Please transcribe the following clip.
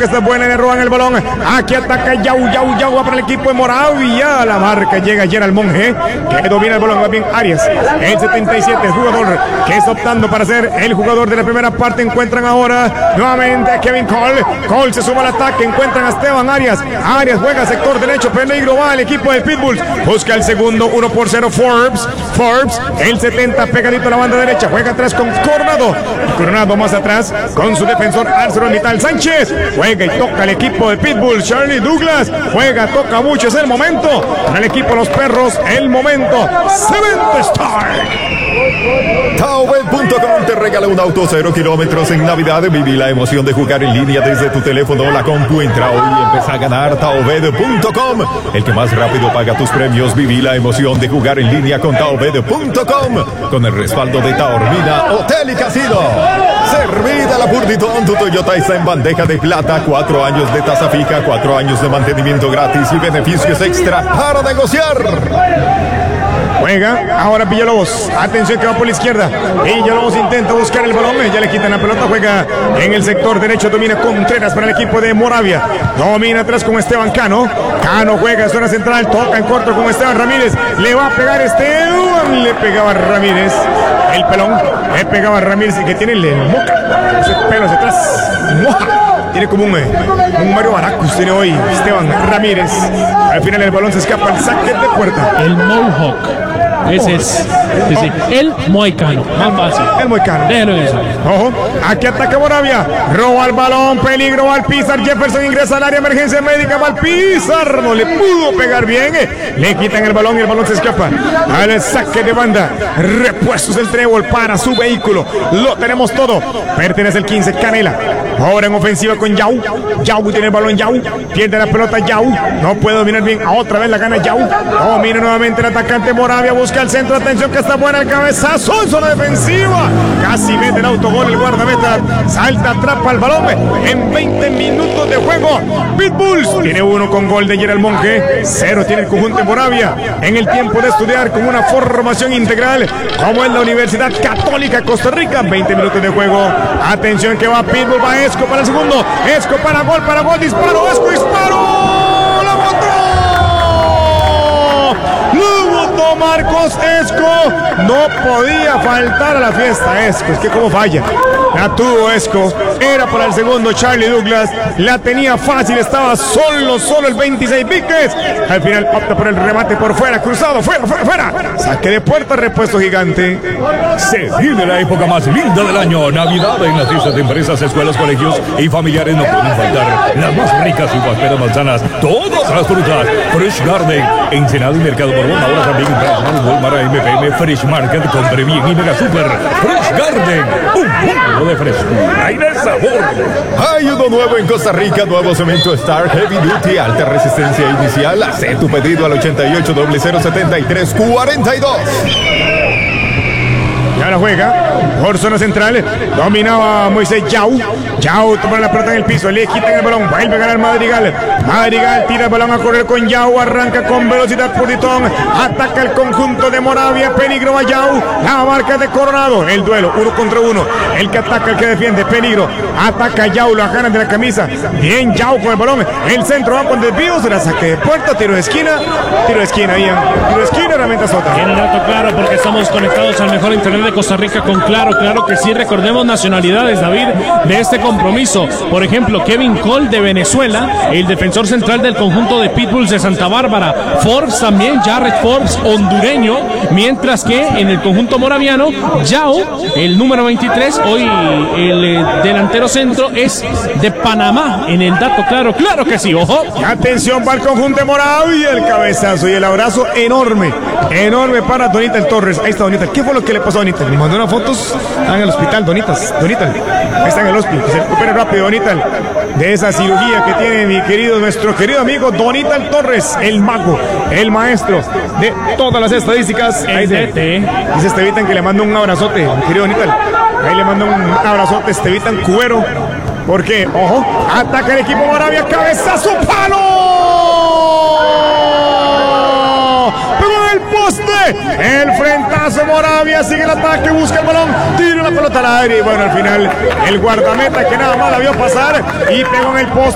esta es buena, le roban el balón. Aquí ataca Yau va para el equipo de Moravia. La marca llega Gerald Monge, que domina el balón, va bien Arias. El 77, el jugador que está optando para ser el jugador de la primera parte. Encuentran ahora nuevamente a Kevin Cole. Cole se suma al ataque, encuentran a Esteban Arias. Arias juega sector derecho, peligro, va el equipo de Pitbulls. Busca el segundo, 1-0 Forbes, el 70 pegadito a la banda derecha, juega atrás con Coronado más atrás con su defensor ArcelorMittal Sánchez, juega y toca el equipo de Pitbull. Charlie Douglas juega, toca mucho, es el momento para el equipo de los perros, el momento. Seventh Star. Taobed.com te regala un auto 0 kilómetros en Navidad. Viví la emoción de jugar en línea desde tu teléfono o la compu. Entra hoy y empieza a ganar. Taobed.com, el que más rápido paga tus premios. Viví la emoción de jugar en línea con Taobed.com, con el respaldo de Taormina Hotel y Casino. Servida la Purditón, tu Toyota está en bandeja de plata. 4 años de tasa fija, 4 años de mantenimiento gratis y beneficios extra para negociar. Juega ahora Villalobos, atención que va por la izquierda. Villalobos intenta buscar el balón, ya le quitan la pelota, juega en el sector derecho, domina Contreras para el equipo de Moravia. Domina atrás con Esteban Cano. Cano juega en zona central, toca en corto con Esteban Ramírez. Le va a pegar Esteban, le pegaba Ramírez. El pelón, le pegaba Ramírez, que tiene el moca, ese pelo hacia atrás, moja. Tiene como un Mario Baracus, tiene hoy Esteban Ramírez. Al final el balón se escapa al saque de puerta. El Mohawk. Ese es. Sí. El Moicano. Más fácil. El Moicano. Déjalo en eso. Ojo. Aquí ataca Moravia. Roba el balón. Peligro. Valpizar. Jefferson ingresa al área. Emergencia médica. Valpizar. No le pudo pegar bien. Le quitan el balón y el balón se escapa al saque de banda. Repuestos del Trébol para su vehículo. Lo tenemos todo. Pertenece el 15. Canela. Ahora en ofensiva con Yau. Yau tiene el balón. Yau. Pierde la pelota. Yau. No puede dominar bien. Otra vez la gana Yau. Domina nuevamente el atacante Moravia. Busca el centro, atención que está buena el cabezazo en zona defensiva, casi mete el autogol el guardameta, salta, atrapa el balón en 20 minutos de juego. Pitbulls tiene 1 con gol de Gerald Monge, 0 tiene el conjunto de Moravia en el tiempo de estudiar con una formación integral como es la Universidad Católica Costa Rica. 20 minutos de juego, atención que va Pitbull, va Esco para el segundo, Esco para gol, disparo, Esco, disparo. Marcos Esco, no podía faltar a la fiesta Esco, es que como falla, la tuvo Esco, era para el segundo Charlie Douglas, la tenía fácil, estaba solo el 26 Víquez, al final opta por el remate por fuera, cruzado, fuera, saque de puerta, repuesto gigante. Se viene la época más linda del año, Navidad, en las fiestas de empresas, escuelas, colegios y familiares no pueden faltar las más ricas uvas, peras, manzanas, todas las frutas. Fresh Garden, Ensenada y Mercado Borbón, ahora también en Walmart, MPM, Fresh Market, compre bien y Mega Super. Fresh Garden, un mundo de frescura y de sabor. Hay uno nuevo en Costa Rica, nuevo cemento Star Heavy Duty, alta resistencia inicial. Haz tu pedido al 88 073 42. Ya la juega por zona central, dominaba Moisés Yau toma la pelota en el piso, le quitan el balón, vuelve a ganar Madrigal tira el balón a correr con Yau, arranca con velocidad Purditón, ataca el conjunto de Moravia, peligro a Yau, la marca de Coronado, el duelo 1 contra 1, el que ataca, el que defiende, peligro, ataca Yau, lo ganan de la camisa, bien Yau con el balón, el centro va con desvío, será saque de puerta, tiro de esquina, Ian, herramienta Sota. Tiene el dato claro porque estamos conectados al mejor internet de Costa Rica con claro que sí. Recordemos nacionalidades, David, de este compromiso. Por ejemplo, Kevin Cole de Venezuela, el defensor central del conjunto de Pitbulls de Santa Bárbara. Forbes también, Jared Forbes, hondureño. Mientras que en el conjunto moraviano, Yao, el número 23, hoy el delantero centro, es de Panamá. En el dato claro que sí, ojo. Atención para el conjunto de Moravia, el cabezazo y el abrazo enorme para Donita Torres. Ahí está Donita. ¿Qué fue lo que le pasó a Donita? Me mandó unas fotos en el hospital, Donita. Ahí está en el hospital. Se recupere rápido, Donita, de esa cirugía que tiene nuestro querido amigo Donita Torres, el mago, el maestro de todas las estadísticas. Ahí dice Estevitan que le manda un abrazote, mi querido Donita. Ahí le manda un abrazote, Estevitan Cuero. Porque, ojo, ataca el equipo Moravia, cabezazo, palo. Pegó en el poste, el frentazo Moravia, sigue el ataque, busca el balón, tira la pelota al aire y bueno, al final el guardameta que nada más la vio pasar y pegó en el poste.